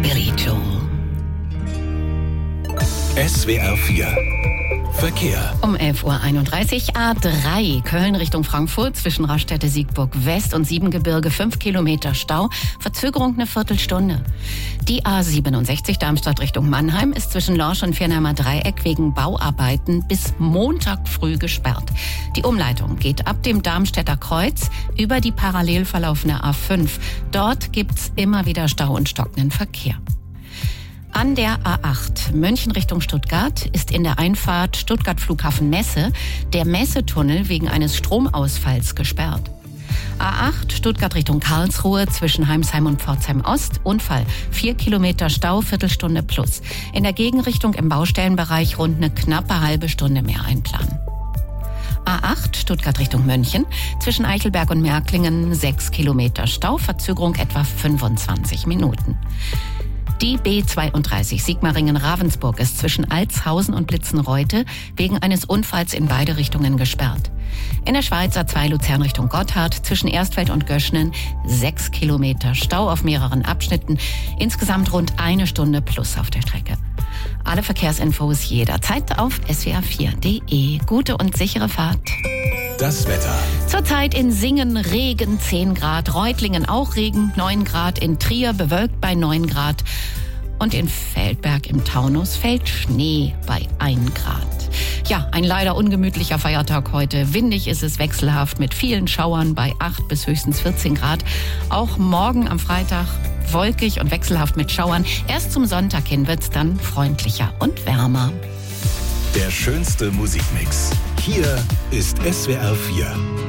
Billy Joel. SWR 4 Verkehr. Um 11.31 Uhr A3 Köln Richtung Frankfurt zwischen Raststätte Siegburg West und Siebengebirge 5 Kilometer Stau, Verzögerung eine Viertelstunde. Die A67 Darmstadt Richtung Mannheim ist zwischen Lorsch und Viernheimer Dreieck wegen Bauarbeiten bis Montag früh gesperrt. Die Umleitung geht ab dem Darmstädter Kreuz über die parallel verlaufende A5. Dort gibt's immer wieder Stau und stockenden Verkehr. An der A8 München Richtung Stuttgart ist in der Einfahrt Stuttgart Flughafen Messe der Messetunnel wegen eines Stromausfalls gesperrt. A8 Stuttgart Richtung Karlsruhe zwischen Heimsheim und Pforzheim Ost. Unfall. 4 Kilometer Stau, Viertelstunde plus. In der Gegenrichtung im Baustellenbereich rund eine knappe halbe Stunde mehr einplanen. A8 Stuttgart Richtung München zwischen Eichelberg und Märklingen 6 Kilometer Stau, Verzögerung etwa 25 Minuten. Die B32 Sigmaringen-Ravensburg ist zwischen Altshausen und Blitzenreute wegen eines Unfalls in beide Richtungen gesperrt. In der Schweiz A2 Luzern Richtung Gotthard zwischen Erstfeld und Göschnen 6 Kilometer Stau auf mehreren Abschnitten, insgesamt rund eine Stunde plus auf der Strecke. Alle Verkehrsinfos jederzeit auf swr4.de. Gute und sichere Fahrt. Das Wetter. Zurzeit in Singen Regen 10 Grad, Reutlingen auch Regen 9 Grad, in Trier bewölkt bei 9 Grad und in Feldberg im Taunus fällt Schnee bei 1 Grad. Ja, ein leider ungemütlicher Feiertag heute. Windig ist es, wechselhaft mit vielen Schauern bei 8 bis höchstens 14 Grad. Auch morgen am Freitag wolkig und wechselhaft mit Schauern. Erst zum Sonntag hin wird's dann freundlicher und wärmer. Der schönste Musikmix. Hier ist SWR 4.